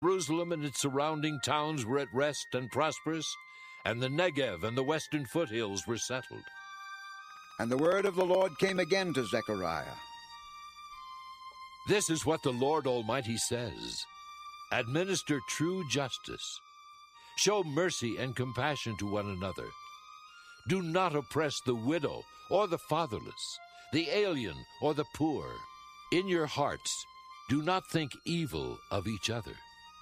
Jerusalem and its surrounding towns were at rest and prosperous, and the Negev and the western foothills were settled. And the word of the Lord came again to Zechariah. This is what the Lord Almighty says: Administer true justice. Show mercy and compassion to one another. Do not oppress the widow or the fatherless, the alien or the poor. In your hearts, do not think evil of each other.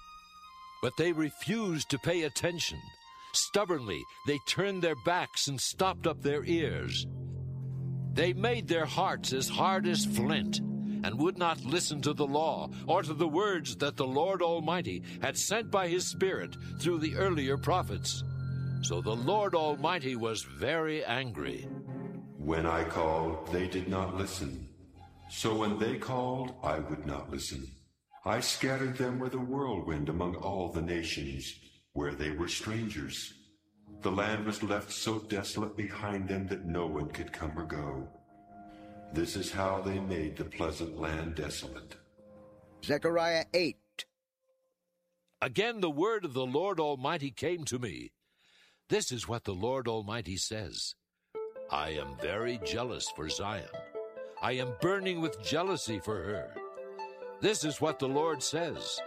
But they refused to pay attention. Stubbornly, they turned their backs and stopped up their ears. They made their hearts as hard as flint and would not listen to the law or to the words that the Lord Almighty had sent by his Spirit through the earlier prophets. So the Lord Almighty was very angry. When I called, they did not listen. So when they called, I would not listen. I scattered them with a whirlwind among all the nations, where they were strangers. The land was left so desolate behind them that no one could come or go. This is how they made the pleasant land desolate. Zechariah 8. Again the word of the Lord Almighty came to me. This is what the Lord Almighty says: I am very jealous for Zion. I am burning with jealousy for her. This is what the Lord says: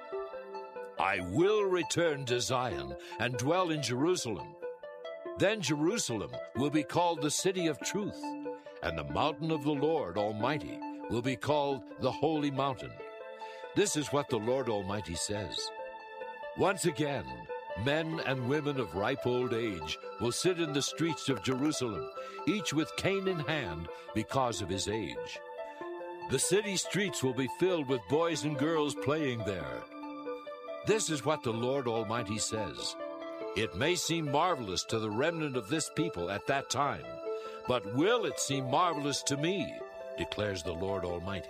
I will return to Zion and dwell in Jerusalem. Then Jerusalem will be called the city of truth, and the mountain of the Lord Almighty will be called the holy mountain. This is what the Lord Almighty says: Once again, men and women of ripe old age will sit in the streets of Jerusalem, each with cane in hand because of his age. The city streets will be filled with boys and girls playing there. This is what the Lord Almighty says: It may seem marvelous to the remnant of this people at that time, but will it seem marvelous to me, declares the Lord Almighty.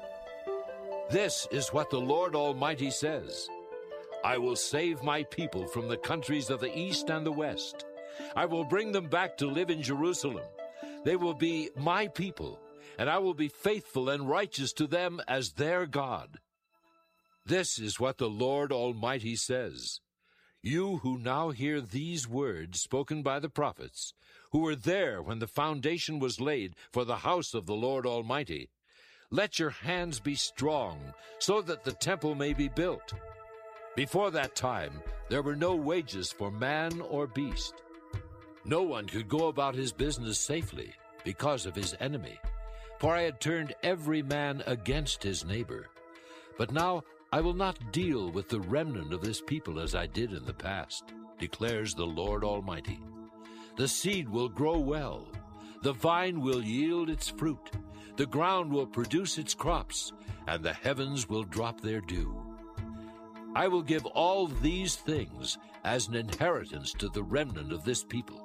This is what the Lord Almighty says: I will save my people from the countries of the east and the west. I will bring them back to live in Jerusalem. They will be my people, and I will be faithful and righteous to them as their God. This is what the Lord Almighty says: You who now hear these words spoken by the prophets, who were there when the foundation was laid for the house of the Lord Almighty, let your hands be strong, so that the temple may be built. Before that time, there were no wages for man or beast. No one could go about his business safely because of his enemy, for I had turned every man against his neighbor. But now I will not deal with the remnant of this people as I did in the past, declares the Lord Almighty. The seed will grow well, the vine will yield its fruit, the ground will produce its crops, and the heavens will drop their dew. I will give all these things as an inheritance to the remnant of this people.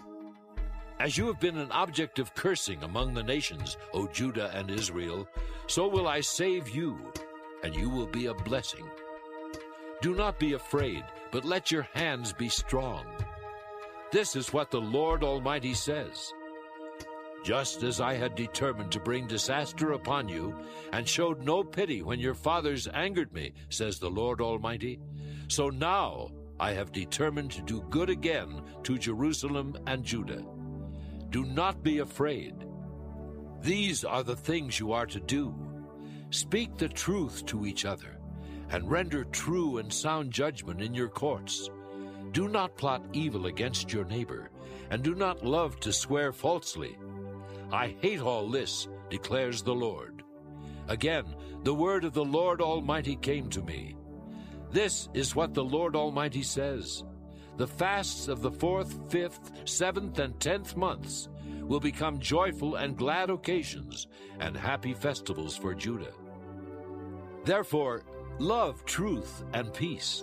As you have been an object of cursing among the nations, O Judah and Israel, so will I save you, and you will be a blessing. Do not be afraid, but let your hands be strong. This is what the Lord Almighty says: Just as I had determined to bring disaster upon you, and showed no pity when your fathers angered me, says the Lord Almighty, so now I have determined to do good again to Jerusalem and Judah. Do not be afraid. These are the things you are to do. Speak the truth to each other, and render true and sound judgment in your courts. Do not plot evil against your neighbor, and do not love to swear falsely. I hate all this, declares the Lord. Again, the word of the Lord Almighty came to me. This is what the Lord Almighty says: The fasts of the 4th, 5th, 7th, and 10th months will become joyful and glad occasions and happy festivals for Judah. Therefore, love truth and peace.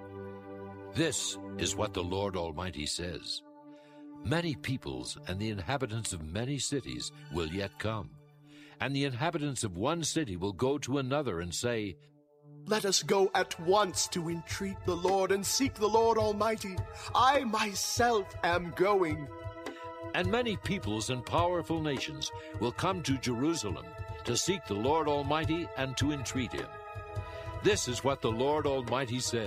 This is what the Lord Almighty says: Many peoples and the inhabitants of many cities will yet come, and the inhabitants of one city will go to another and say, Let us go at once to entreat the Lord and seek the Lord Almighty. I myself am going. And many peoples and powerful nations will come to Jerusalem to seek the Lord Almighty and to entreat him. This is what the Lord Almighty says.